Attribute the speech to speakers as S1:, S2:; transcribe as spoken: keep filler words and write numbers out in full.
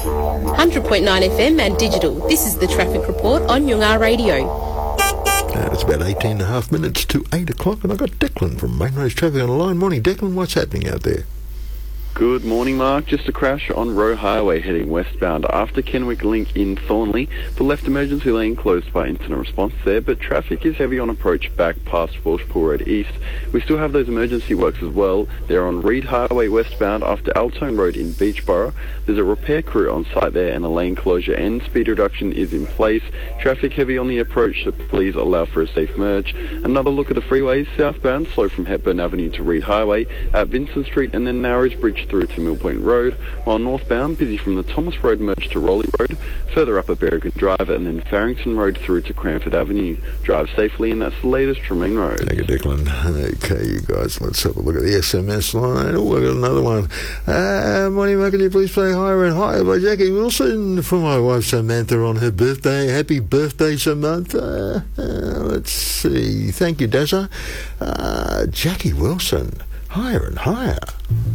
S1: one hundred point nine F M and digital. This is the Traffic Report on Yungar Radio.
S2: Uh, it's about eighteen and a half minutes to eight o'clock, and I've got Declan from Main Roads Traffic on the line. Morning, Declan. What's happening out there?
S3: Good morning, Mark. Just a crash on Roe Highway heading westbound after Kenwick Link in Thornley. The left emergency lane closed by incident response there, but traffic is heavy on approach back past Walshpool Road East. We still have those emergency works as well. They're on Reed Highway westbound after Altone Road in Beachborough. There's a repair crew on site there and a lane closure and speed reduction is in place. Traffic heavy on the approach, so please allow for a safe merge. Another look at the freeways southbound, slow from Hepburn Avenue to Reed Highway, at Vincent Street and then Narrows Bridge through to Mill Point Road, while northbound busy from the Thomas Road merge to Rowley Road, further up at Berrigan Drive and then Farrington Road through to Cranford Avenue. Drive safely, and that's the latest from Main Road.
S2: Thank you, Declan. Okay, you guys, let's have a look at the S M S line. Oh, I've got another one. Uh, morning, Mark, can you please play Higher and Higher by Jackie Wilson for my wife Samantha on her birthday. Happy birthday, Samantha. Uh, let's see. Thank you, Dazza. Uh, Jackie Wilson, Higher and Higher.